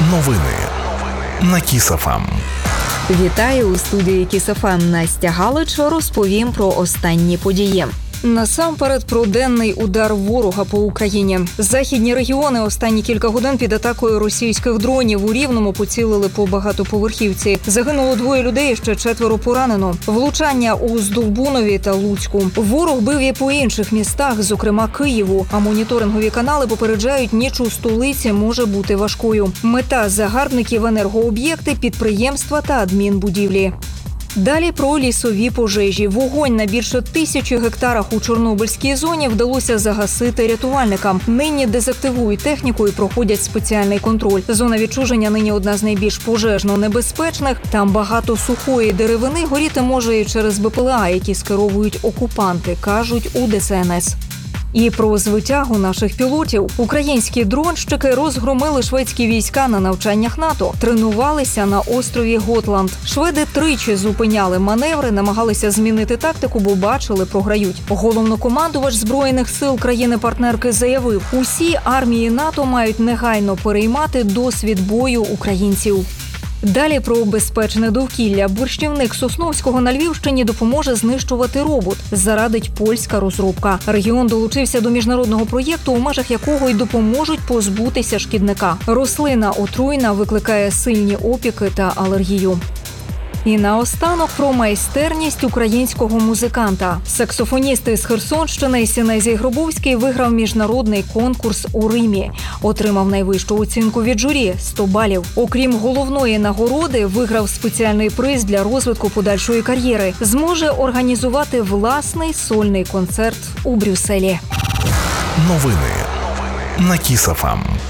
Новини на Кіс.ФМ. Вітаю у студії Кіс.ФМ. Настя Галич. Розповім про останні події. Насамперед про денний удар ворога по Україні. Західні регіони останні кілька годин під атакою російських дронів у Рівному поцілили по багатоповерхівці. Загинуло 2 людей, ще 4 поранено. Влучання у Здолбунові та Луцьку. Ворог бив і по інших містах, зокрема Києву. А моніторингові канали попереджають, ніч у столиці може бути важкою. Мета загарбників – енергооб'єкти, підприємства та адмінбудівлі. Далі про лісові пожежі. Вогонь на більше 1000 гектарах у Чорнобильській зоні вдалося загасити рятувальникам. Нині дезактивують техніку і проходять спеціальний контроль. Зона відчуження нині одна з найбільш пожежно небезпечних. Там багато сухої деревини, горіти може і через БПЛА, які скеровують окупанти, кажуть у ДСНС. І про звитягу наших пілотів. Українські дронщики розгромили шведські війська на навчаннях НАТО. Тренувалися на острові Готланд. Шведи тричі зупиняли маневри, намагалися змінити тактику, бо бачили, програють. Головнокомандувач Збройних сил країни-партнерки заявив, усі армії НАТО мають негайно переймати досвід бою українців. Далі про безпечне довкілля. Борщівник Сосновського на Львівщині допоможе знищувати робот. Зарадить польська розробка. Регіон долучився до міжнародного проєкту, у межах якого й допоможуть позбутися шкідника. Рослина отруйна, викликає сильні опіки та алергію. І наостанок про майстерність українського музиканта. Саксофоніст із Херсонщини Сінезій Гробовський виграв міжнародний конкурс у Римі. Отримав найвищу оцінку від журі – 100 балів. Окрім головної нагороди, виграв спеціальний приз для розвитку подальшої кар'єри. Зможе організувати власний сольний концерт у Брюсселі. Новини на Кіс.ФМ.